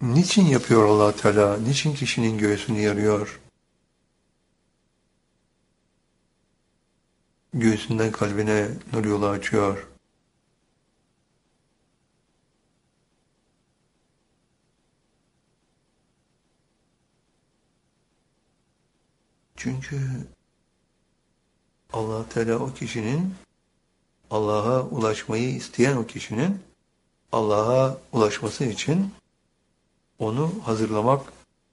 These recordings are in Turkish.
Niçin yapıyor Allah Teala? Niçin kişinin göğsünü yarıyor? Göğsünden kalbine nur yolu açıyor. Çünkü Allah Teala o kişinin, Allah'a ulaşmayı isteyen o kişinin Allah'a ulaşması için onu hazırlamak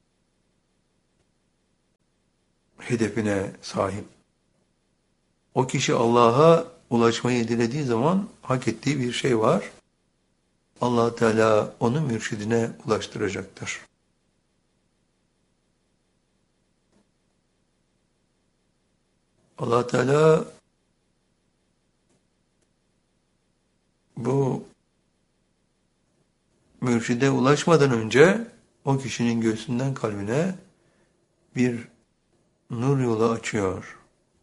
hedefine sahip. O kişi Allah'a ulaşmayı dilediği zaman hak ettiği bir şey var. Allah Teala onu mürşidine ulaştıracaktır. Allah Teala bu mürşide ulaşmadan önce o kişinin göğsünden kalbine bir nur yolu açıyor.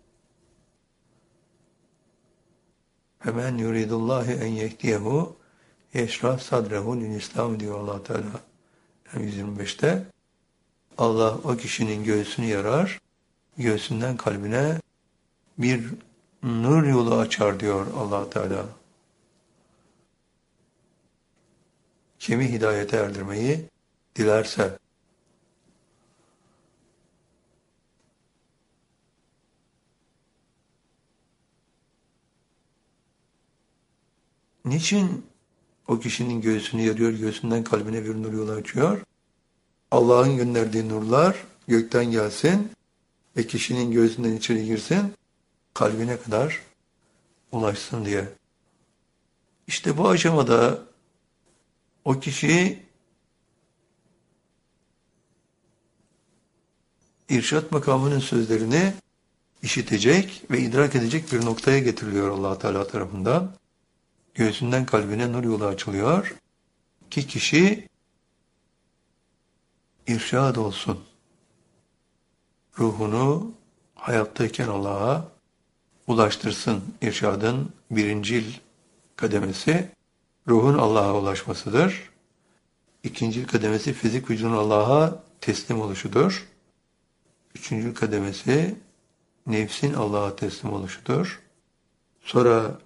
Hemen yuridullahu en yehdiyehu yeşrah sadrehu lil İslam diyor Allah Teala. 125'te Allah o kişinin göğsünü yarar, göğsünden kalbine bir nur yolu açar diyor Allah Teala. Kimi hidayete erdirmeyi dilerse. Niçin o kişinin göğsünü yarıyor, göğsünden kalbine bir nur yolu açıyor? Allah'ın gönderdiği nurlar gökten gelsin ve kişinin göğsünden içeri girsin, kalbine kadar ulaşsın diye. İşte bu aşamada o kişi irşat makamının sözlerini işitecek ve idrak edecek bir noktaya getiriliyor Allah Teala tarafından. Göğsünden kalbine nur yolu açılıyor ki kişi irşad olsun. Ruhunu hayattayken Allah'a ulaştırsın. İrşadın birincil kademesi ruhun Allah'a ulaşmasıdır. İkincil kademesi fizik vücudun Allah'a teslim oluşudur. Üçüncül kademesi nefsin Allah'a teslim oluşudur. Sonra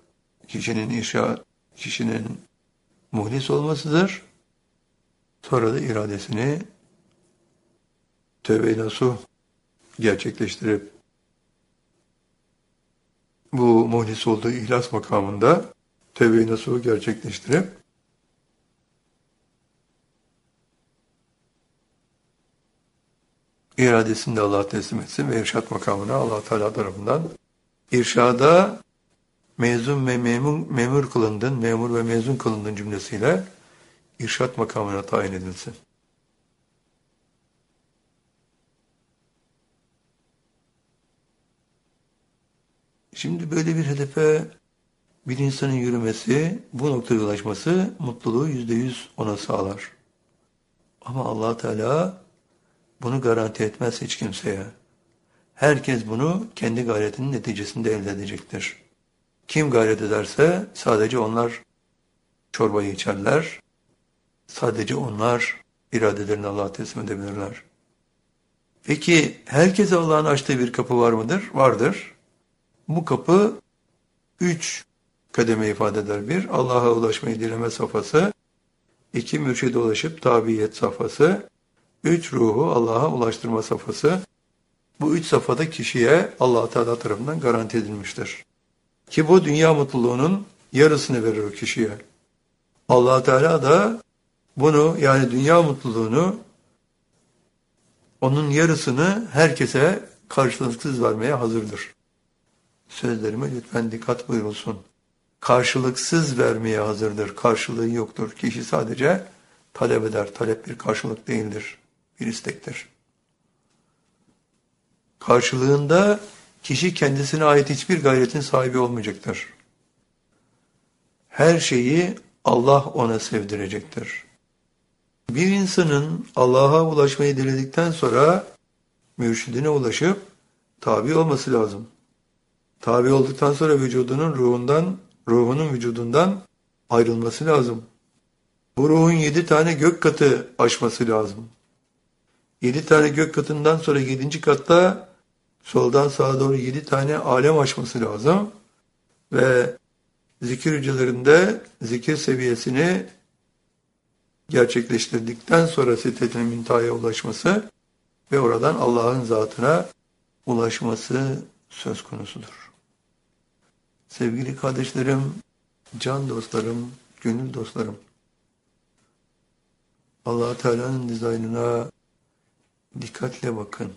kişinin muhlis olmasıdır. Sonra da iradesini tövbe-i nasuh gerçekleştirip bu muhlis olduğu ihlas makamında tövbe-i nasuhu gerçekleştirip iradesini de Allah'a teslim etsin ve irşat makamına Allah Teala tarafından irşada mezun ve memur kılındın, memur ve mezun kılındın cümlesiyle irşat makamına tayin edilsin. Şimdi böyle bir hedefe bir insanın yürümesi, bu noktaya ulaşması mutluluğu %100 ona sağlar. Ama Allah Teala bunu garanti etmez hiç kimseye. Herkes bunu kendi gayretinin neticesinde elde edecektir. Kim gayret ederse sadece onlar çorbayı içerler, sadece onlar iradelerini Allah'a teslim edebilirler. Peki herkese Allah'ın açtığı bir kapı var mıdır? Vardır. Bu kapı 3 kademe ifade eder. 1. Allah'a ulaşmayı dileme safhası. 2. Mürşide ulaşıp tabiyet safhası. 3. Ruhu Allah'a ulaştırma safhası. Bu 3 safhada kişiye Allah Teala tarafından garanti edilmiştir. Ki bu dünya mutluluğunun yarısını verir o kişiye. Allah Teala da bunu, yani dünya mutluluğunu, onun yarısını herkese karşılıksız vermeye hazırdır. Sözlerime lütfen dikkat buyurulsun. Karşılıksız vermeye hazırdır. Karşılığı yoktur. Kişi sadece talep eder. Talep bir karşılık değildir. Bir istektir. Karşılığında kişi kendisine ait hiçbir gayretin sahibi olmayacaktır. Her şeyi Allah ona sevdirecektir. Bir insanın Allah'a ulaşmayı diledikten sonra mürşidine ulaşıp tabi olması lazım. Tabi olduktan sonra ruhunun vücudundan ayrılması lazım. Bu ruhun 7 tane gök katı aşması lazım. 7 tane gök katından sonra 7. katta soldan sağa doğru 7 tane alem aşması lazım. Ve zikir hücrelerinde zikir seviyesini gerçekleştirdikten sonra Sidret-i Münteha'ya ulaşması ve oradan Allah'ın zatına ulaşması söz konusudur. Sevgili kardeşlerim, can dostlarım, gönül dostlarım, Allah Teala'nın dizaynına dikkatle bakın.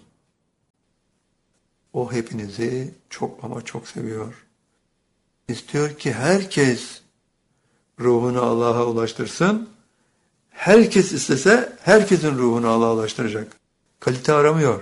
O hepinizi çok ama çok seviyor. İstiyor ki herkes ruhunu Allah'a ulaştırsın. Herkes istese herkesin ruhunu Allah'a ulaştıracak. Kalite aramıyor.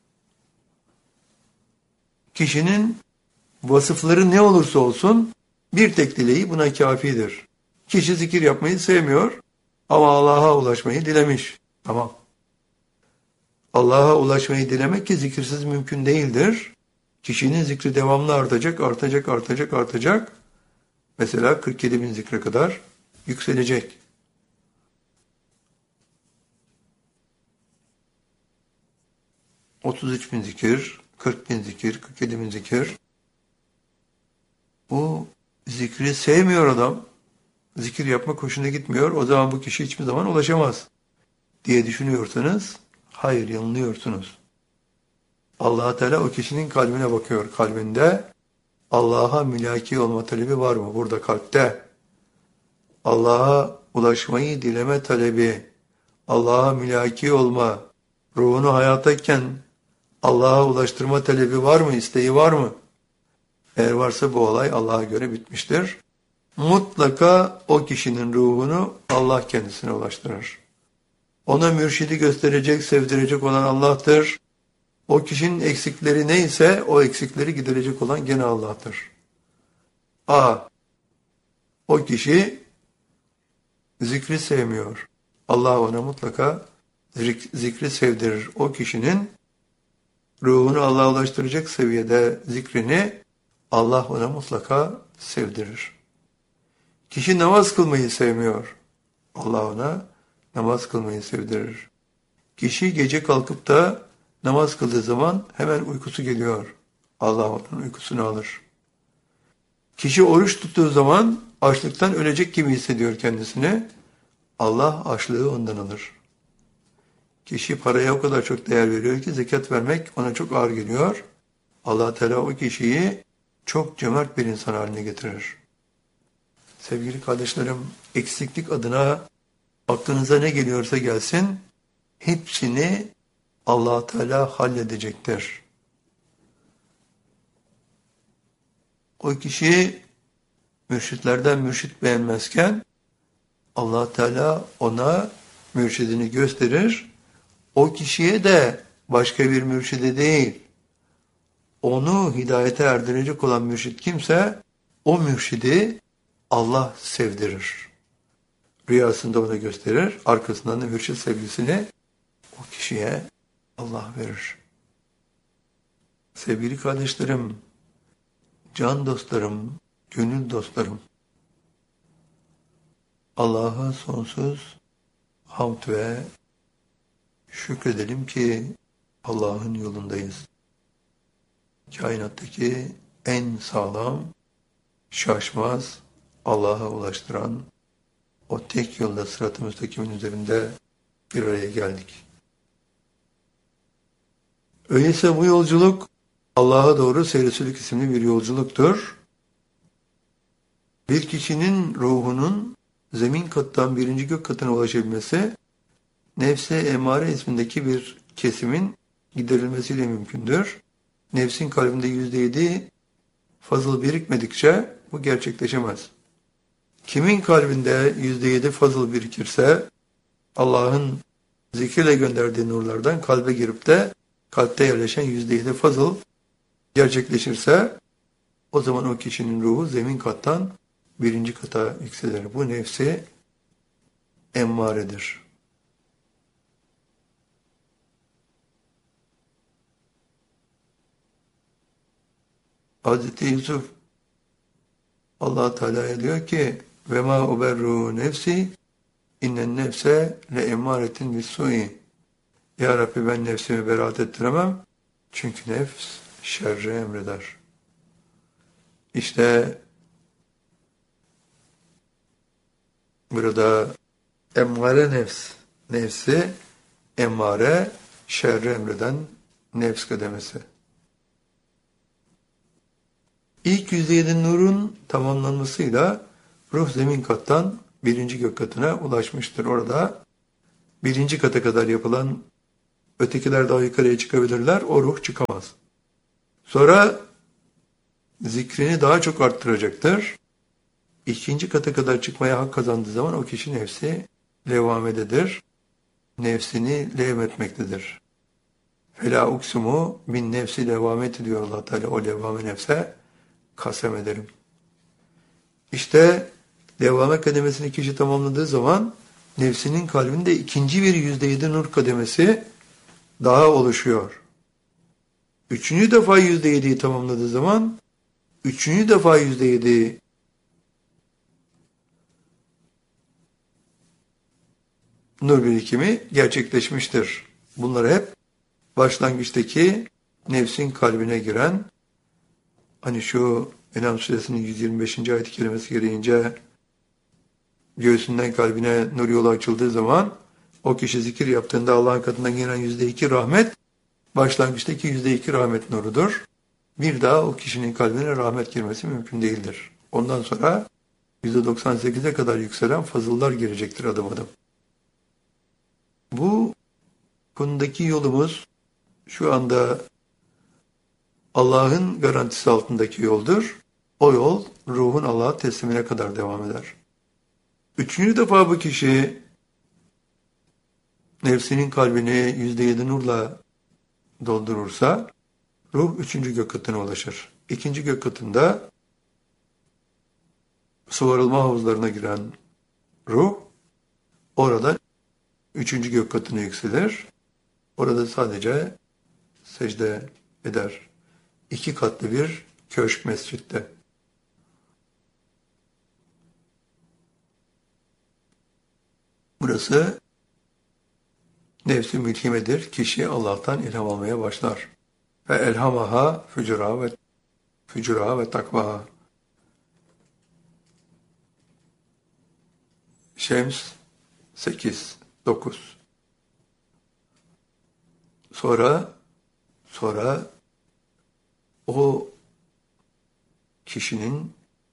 Kişinin vasıfları ne olursa olsun bir tek dileği buna kafidir. Kişi zikir yapmayı sevmiyor ama Allah'a ulaşmayı dilemiş. Tamam. Allah'a ulaşmayı dilemek ki zikirsiz mümkün değildir. Kişinin zikri devamlı artacak. Mesela 47 bin zikre kadar yükselecek. ...33 bin zikir, 40 bin zikir, 47 bin zikir. Bu zikri sevmiyor adam. Zikir yapmak hoşuna gitmiyor. O zaman bu kişi hiçbir zaman ulaşamaz diye düşünüyorsanız hayır, yanılıyorsunuz. Allah Teala o kişinin kalbine bakıyor. Kalbinde Allah'a mülaki olma talebi var mı? Burada kalpte. Allah'a ulaşmayı dileme talebi, Allah'a mülaki olma, ruhunu hayattayken Allah'a ulaştırma talebi var mı? İsteği var mı? Eğer varsa bu olay Allah'a göre bitmiştir. Mutlaka o kişinin ruhunu Allah kendisine ulaştırır. Ona mürşidi gösterecek, sevdirecek olan Allah'tır. O kişinin eksikleri neyse o eksikleri giderecek olan gene Allah'tır. O kişi zikri sevmiyor. Allah ona mutlaka zikri sevdirir. O kişinin ruhunu Allah'a ulaştıracak seviyede zikrini Allah ona mutlaka sevdirir. Kişi namaz kılmayı sevmiyor. Allah ona namaz kılmayı sevdirir. Kişi gece kalkıp da namaz kıldığı zaman hemen uykusu geliyor. Allah onun uykusunu alır. Kişi oruç tuttuğu zaman açlıktan ölecek gibi hissediyor kendisini. Allah açlığı ondan alır. Kişi paraya o kadar çok değer veriyor ki zekat vermek ona çok ağır geliyor. Allah Teala o kişiyi çok cömert bir insan haline getirir. Sevgili kardeşlerim, eksiklik adına aklınıza ne geliyorsa gelsin, hepsini Allah Teala halledecektir. O kişi mürşitlerden mürşit beğenmezken Allah Teala ona mürşidini gösterir. O kişiye de başka bir mürşide değil, onu hidayete erdirecek olan mürşit kimse o mürşidi Allah sevdirir. Rüyasında ona gösterir, arkasından da mürşit sevgisini o kişiye Allah verir. Sevgili kardeşlerim, can dostlarım, gönül dostlarım, Allah'a sonsuz hamd ve şükredelim ki Allah'ın yolundayız. Kainattaki en sağlam, şaşmaz, Allah'a ulaştıran o tek yolda sırat-ı müstakimin üzerinde bir araya geldik. Öyleyse bu yolculuk Allah'a doğru seyresülük isimli bir yolculuktur. Bir kişinin ruhunun zemin kattan 1. gök katına ulaşabilmesi, nefse emmare ismindeki bir kesimin giderilmesiyle mümkündür. Nefsin kalbinde %7 fazıl birikmedikçe bu gerçekleşemez. Kimin kalbinde %7 fazıl birikirse, Allah'ın zikirle gönderdiği nurlardan kalbe girip de kalpte yerleşen %7 fazıl gerçekleşirse, o zaman o kişinin ruhu zemin kattan 1. kata yükselir. Bu nefsi emmaredir. Hazreti Yusuf Allah Teala'ya diyor ki ve ma uberru nefsi İnnen nefse le emmâretin bis-sû'i. Ya Rabbi ben nefsimi beraat ettiremem. Çünkü nefs şerri emreder. İşte burada emmare nefs. Nefsi emmare, şerri emreden nefs kademesi. İlk %7 nurun tamamlanmasıyla ruh zemin kattan birinci gök katına ulaşmıştır. Orada birinci kata kadar yapılan, ötekiler daha yukarıya çıkabilirler, o ruh çıkamaz. Sonra zikrini daha çok arttıracaktır. İkinci kata kadar çıkmaya hak kazandığı zaman o kişi nefsi levamededir. Nefsini levmetmektedir. Fela uksumu bin nefsi levameti diyor Allah Teala, o levame nefse kasem ederim. İşte levame kademesini kişi tamamladığı zaman nefsinin kalbinde ikinci bir %7 nur kademesi daha oluşuyor. Üçüncü defa %7'yi tamamladığı zaman üçüncü defa %7 nur birikimi gerçekleşmiştir. Bunlar hep başlangıçtaki nefsin kalbine giren, hani şu Enam suresinin 125. ayet-i kerimesi gereğince göğsünden kalbine nur yolu açıldığı zaman o kişi zikir yaptığında Allah'ın katından gelen %2 rahmet başlangıçtaki %2 rahmet nurudur. Bir daha o kişinin kalbine rahmet girmesi mümkün değildir. Ondan sonra %98'e kadar yükselen fazıllar girecektir adım adım. Bu konudaki yolumuz şu anda Allah'ın garantisi altındaki yoldur. O yol ruhun Allah'a teslimine kadar devam eder. Üçüncü defa bu kişi nefsinin kalbini %7 nurla doldurursa ruh üçüncü gök katına ulaşır. İkinci gök katında suvarılma havuzlarına giren ruh orada üçüncü gök katına yükselir. Orada sadece secde eder. 2 katlı bir köşk mescitte. Burası nefs-i mülhimedir. Kişi Allah'tan ilham almaya başlar. Ve elhamaha fücura ve takvaha. Şems 8, 9. Sonra o kişinin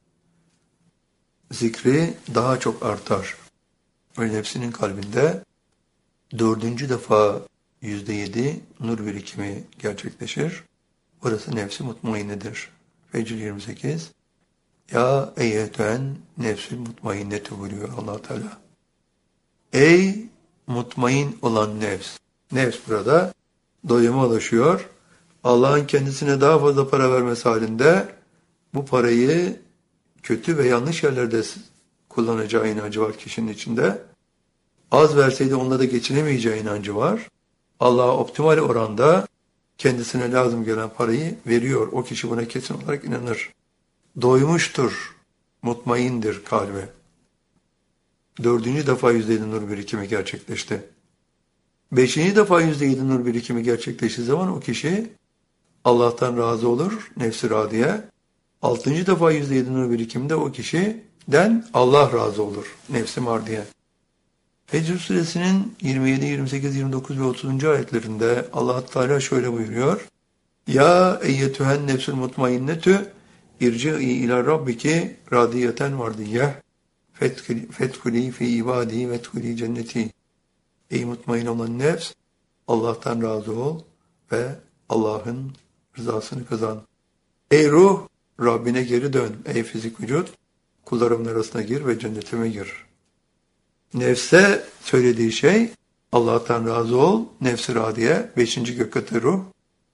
zikri daha çok artar. Ve nefsinin kalbinde dördüncü defa %7 nur birikimi gerçekleşir. Burası nefsi mutmainnedir. Fecr 28. Ya eyyetüen nefsül mutmainnetu buyuruyor Allah Teala. Ey mutmain olan nefs. Nefs burada doyuma ulaşıyor. Allah'ın kendisine daha fazla para vermesi halinde bu parayı kötü ve yanlış yerlerde kullanacağı inancı var kişinin içinde. Az verseydi onunla da geçinemeyeceği inancı var. Allah optimal oranda kendisine lazım gelen parayı veriyor. O kişi buna kesin olarak inanır. Doymuştur, mutmaindir kalbi. Dördüncü defa %7 nur birikimi gerçekleşti. Beşinci defa %7 nur birikimi gerçekleştiği zaman o kişi Allah'tan razı olur, nefs-i radiye. Altıncı defa %7 nur birikiminde o kişiden Allah razı olur, nefs-i mardiye. Fecr suresinin 27, 28, 29 ve 30. ayetlerinde Allah Teala şöyle buyuruyor. Ya eyyetühen nefsül mutmainnetü irci'i ila rabbiki radiyeten vardiyeh fethuli fi ibadi veethuli cenneti. Ey mutmain olan nefs, Allah'tan razı ol ve Allah'ın rızasını kazan. Ey ruh, Rabbine geri dön. Ey fizik vücut, kullarımın arasına gir ve cennetime gir. Nefse söylediği şey, Allah'tan razı ol, nefs-i radiye, 5. gök katı ruh.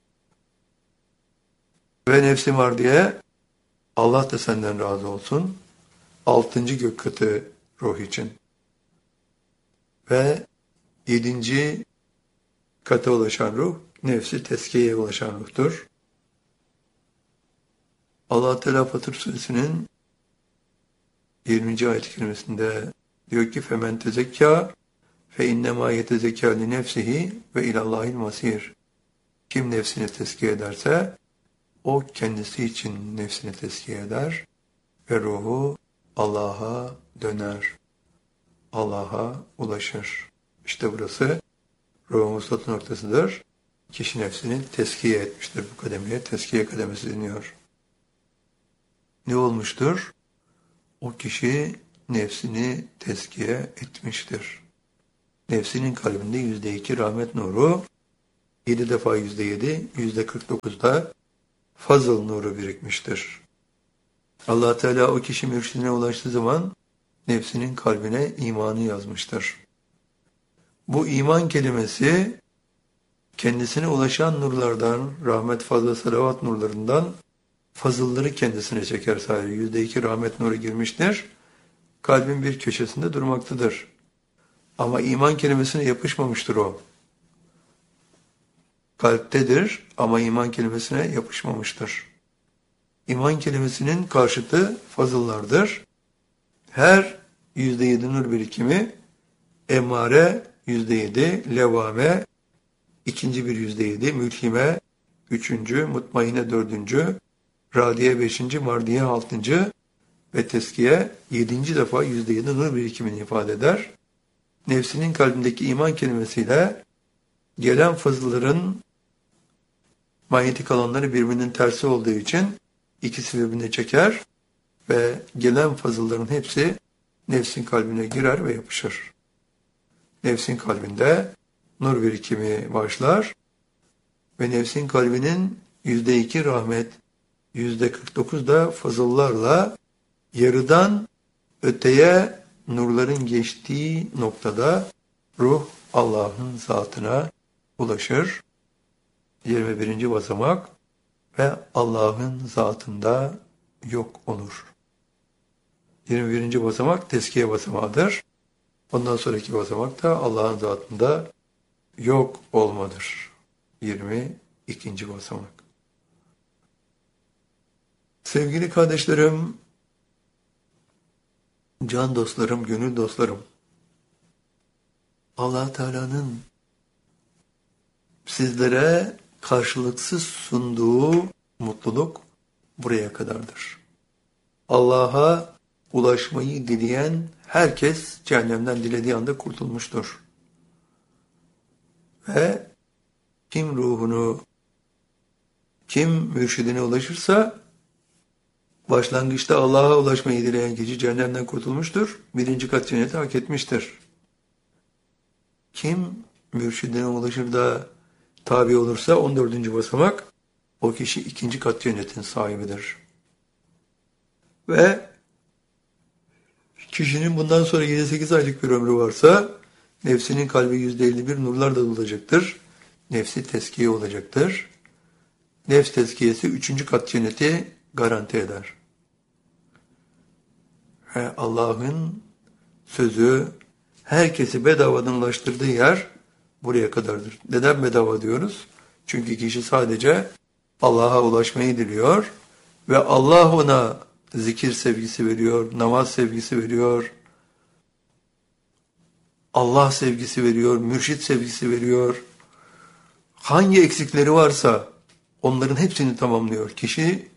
Ve nefs-i mardiye, Allah da senden razı olsun, 6. gök katı ruh için. Ve 7. kata ulaşan ruh, nefsi tezkiyeye ulaşan ruhtur. Allah Teala Fatır Suresinin 20. ayet-i kerimesinde Diyor ki femen tezekka fe innema yetezekka li nefsihi ve ilallahil masir. Kim nefsini tezkiye ederse o kendisi için nefsini tezkiye eder ve ruhu Allah'a döner. Allah'a ulaşır. İşte burası ruhun vuslatı noktasıdır. Kişi nefsini tezkiye etmiştir. Bu kademeye tezkiye kademesi deniyor. Ne olmuştur? O kişi nefsini tezkiye etmiştir. Nefsinin kalbinde %2 rahmet nuru, 7 defa %7, %49'da fazıl nuru birikmiştir. Allah Teala o kişi mürşidine ulaştığı zaman nefsinin kalbine imanı yazmıştır. Bu iman kelimesi kendisine ulaşan nurlardan, rahmet, fazla, salavat nurlarından fazılları kendisine çeker sadece. %2 rahmet nuru girmiştir. Kalbin bir köşesinde durmaktadır. Ama iman kelimesine yapışmamıştır o. Kalptedir ama iman kelimesine yapışmamıştır. İman kelimesinin karşıtı fazıllardır. Her %7 nur birikimi, emmare %7, levame ikinci bir %7, mülhime üçüncü, mutmainne dördüncü, radiye beşinci, mardiye altıncı ve teskiye 7. defa %7 nur birikimini ifade eder. Nefsinin kalbindeki iman kelimesiyle gelen fazılların manyetik alanları birbirinin tersi olduğu için ikisi birbirine çeker ve gelen fazılların hepsi nefsin kalbine girer ve yapışır. Nefsin kalbinde nur birikimi başlar ve nefsin kalbinin %2 rahmet, %49 da fazıllarla yarıdan öteye nurların geçtiği noktada ruh Allah'ın zatına ulaşır. 21. basamak ve Allah'ın zatında yok olur. 21. basamak teskiye basamağıdır. Ondan sonraki basamak da Allah'ın zatında yok olmadır. 22. basamak. Sevgili kardeşlerim, can dostlarım, gönül dostlarım, Allah Teala'nın sizlere karşılıksız sunduğu mutluluk buraya kadardır. Allah'a ulaşmayı dileyen herkes cehennemden dilediği anda kurtulmuştur. Ve kim mürşidine ulaşırsa başlangıçta Allah'a ulaşmayı dileyen kişi cehennemden kurtulmuştur. 1. kat cenneti hak etmiştir. Kim mürşidine ulaşır da tabi olursa 14. basamak o kişi 2. kat cennetin sahibidir. Ve kişinin bundan sonra 7-8 aylık bir ömrü varsa nefsinin kalbi %51 nurlarla dolacaktır. Nefsi teskiye olacaktır. Nefs teskiyesi 3. kat cenneti garanti eder. Ve Allah'ın sözü herkesi bedavadan ulaştırdığı yer buraya kadardır. Neden bedava diyoruz? Çünkü kişi sadece Allah'a ulaşmayı diliyor ve Allah ona zikir sevgisi veriyor, namaz sevgisi veriyor, Allah sevgisi veriyor, mürşit sevgisi veriyor. Hangi eksikleri varsa onların hepsini tamamlıyor. Kişi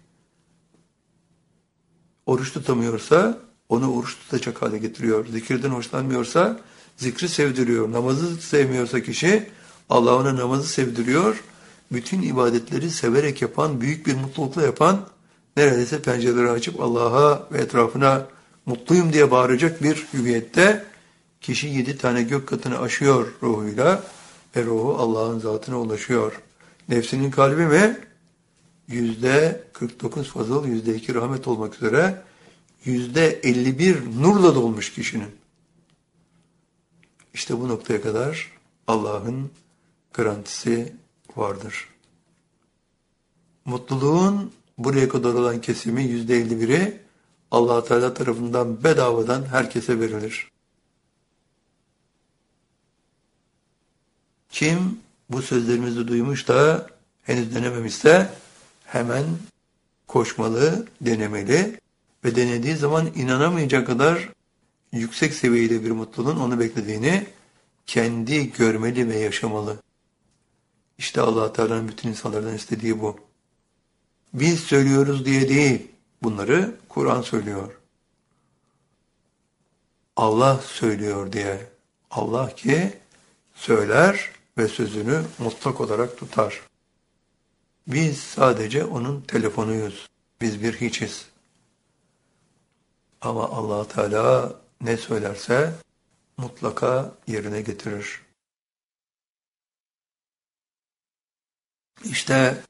oruç tutamıyorsa onu oruç tutacak hale getiriyor. Zikirden hoşlanmıyorsa zikri sevdiriyor. Namazı sevmiyorsa kişi Allah ona namazı sevdiriyor. Bütün ibadetleri severek yapan, büyük bir mutlulukla yapan, neredeyse pencereleri açıp Allah'a ve etrafına mutluyum diye bağıracak bir hüviyette kişi 7 tane gök katını aşıyor ruhuyla ve ruhu Allah'ın zatına ulaşıyor. Nefsinin kalbi mi? %49 fazıl, %2 rahmet olmak üzere %51 nurla dolmuş kişinin. İşte bu noktaya kadar Allah'ın garantisi vardır. Mutluluğun buraya kadar olan kesimi %51'i Allah Teala tarafından bedavadan herkese verilir. Kim bu sözlerimizi duymuş da henüz denememişse hemen koşmalı, denemeli ve denediği zaman inanamayacak kadar yüksek seviyede bir mutluluğun onu beklediğini kendi görmeli ve yaşamalı. İşte Allah Teala'nın bütün insanlardan istediği bu. Biz söylüyoruz diye değil, bunları Kur'an söylüyor. Allah söylüyor diye. Allah ki söyler ve sözünü mutlak olarak tutar. Biz sadece onun telefonuyuz. Biz bir hiçiz. Ama Allah Teala ne söylerse mutlaka yerine getirir. İşte